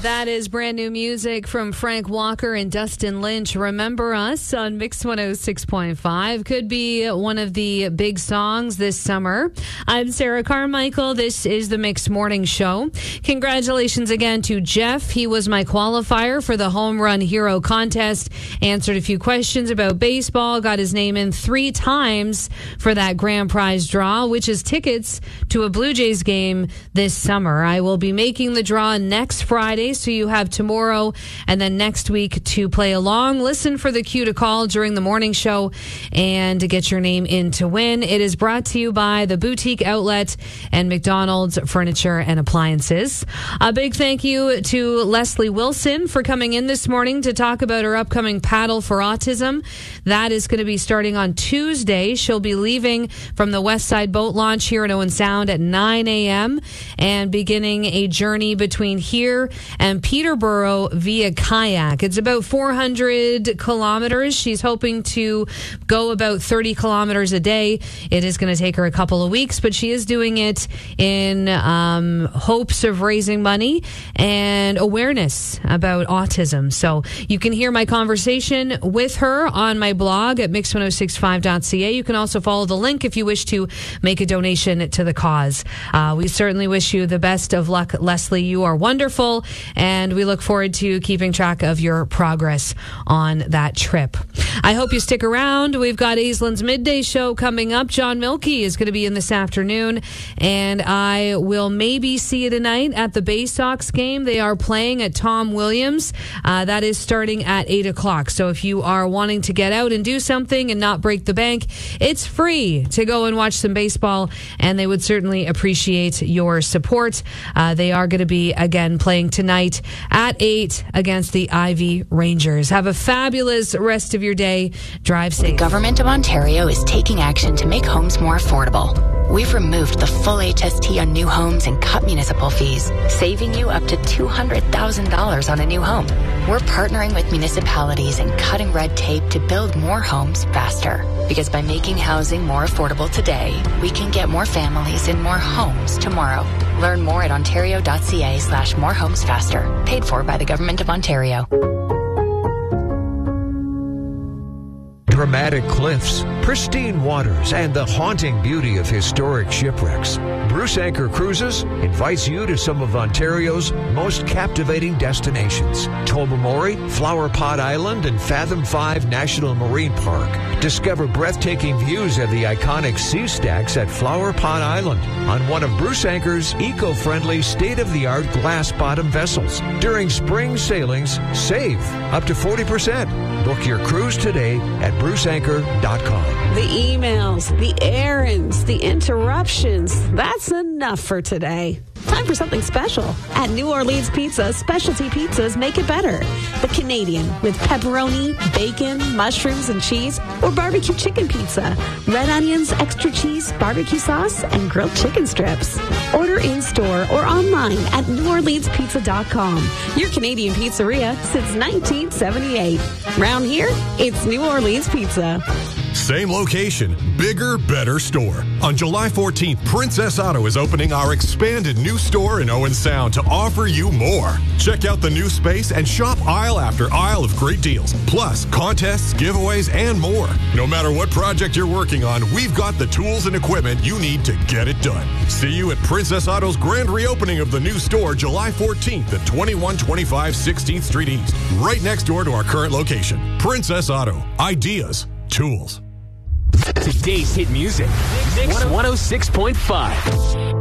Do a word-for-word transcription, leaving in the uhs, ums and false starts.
That is brand new music from Frank Walker and Dustin Lynch. Remember Us on Mix one oh six point five. Could be one of the big songs this summer. I'm Sarah Carmichael. This is the Mix Morning Show. Congratulations again to Jeff. He was my qualifier for the Home Run Hero contest. Answered a few questions about baseball. Got his name in three times for that grand prize draw, which is tickets to a Blue Jays game this summer. I will be making the draw next Friday, so you have tomorrow and then next week to play along. Listen for the cue to call during the morning show and to get your name in to win. It is brought to you by the Boutique Outlet and McDonald's Furniture and Appliances. A big thank you to Leslie Wilson for coming in this morning to talk about her upcoming Paddle for Autism. That is going to be starting on Tuesday. She'll be leaving from the West Side Boat Launch here in Owen Sound at nine a.m. and beginning a journey between here and Peterborough via kayak. It's about four hundred kilometers. She's hoping to go about thirty kilometers a day. It is going to take her a couple of weeks, but she is doing it in um, hopes of raising money and awareness about autism. So you can hear my conversation with her on my blog at mix ten sixty-five dot c a. You can also follow the link if you wish to make a donation to the cause. Uh, we certainly wish you the best of luck, Leslie. You are wonderful, and we look forward to keeping track of your progress on that trip. I hope you stick around. We've got Aislin's Midday Show coming up. John Milkey is going to be in this afternoon, and I will maybe see you tonight at the Bay Sox game. They are playing at Tom Williams. Uh, that is starting at eight o'clock. So if you are wanting to get out and do something and not break the bank, it's free to go and watch some baseball, and they would certainly appreciate your support. Uh, they are going to be, again, playing tonight at eight against the Ivy Rangers. Have a fabulous rest of your day. Drive safe. The Government of Ontario is taking action to make homes more affordable. We've removed the full H S T on new homes and cut municipal fees, saving you up to two hundred thousand dollars on a new home. We're partnering with municipalities and cutting red tape to build more homes faster. Because by making housing more affordable today, we can get more families in more homes tomorrow. Learn more at ontario.ca slash more homes faster. Paid for by the Government of Ontario. Dramatic cliffs, pristine waters, and the haunting beauty of historic shipwrecks. Bruce Anchor Cruises invites you to some of Ontario's most captivating destinations. Tobermory, Flower Pot Island, and Fathom five National Marine Park. Discover breathtaking views of the iconic sea stacks at Flower Pot Island on one of Bruce Anchor's eco-friendly, state-of-the-art glass-bottom vessels. During spring sailings, save up to forty percent. Book your cruise today at bruce anchor dot com. The emails, the errands, the interruptions. That's enough for today. Time for something special. At New Orleans Pizza, specialty pizzas make it better. The Canadian with pepperoni, bacon, mushrooms, and cheese, or barbecue chicken pizza. Red onions, extra cheese, barbecue sauce, and grilled chicken strips. Order in-store or online at new orleans pizza dot com. Your Canadian pizzeria since nineteen seventy-eight. Round here, it's New Orleans Pizza. Same location, bigger, better store. On July fourteenth, Princess Auto is opening our expanded new store in Owen Sound to offer you more. Check out the new space and shop aisle after aisle of great deals, plus contests, giveaways, and more. No matter what project you're working on, we've got the tools and equipment you need to get it done. See you at Princess Auto's grand reopening of the new store July fourteenth at twenty-one twenty-five sixteenth Street East, right next door to our current location. Princess Auto. Ideas. Tools. Today's hit music. Mix one oh six point five.